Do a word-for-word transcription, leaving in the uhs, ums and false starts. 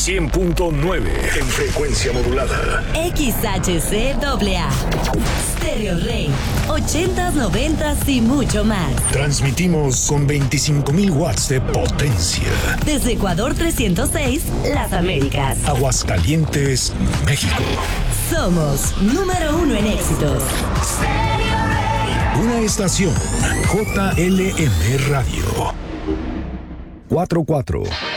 cien punto nueve en frecuencia modulada. X H C A A. Stereo Rey. ochentas, noventas y mucho más. Transmitimos con veinticinco mil watts de potencia. Desde Ecuador trescientos seis, Las Américas. Aguascalientes, México. Somos número uno en éxitos. Una estación J L M Radio. cuatro cuatro.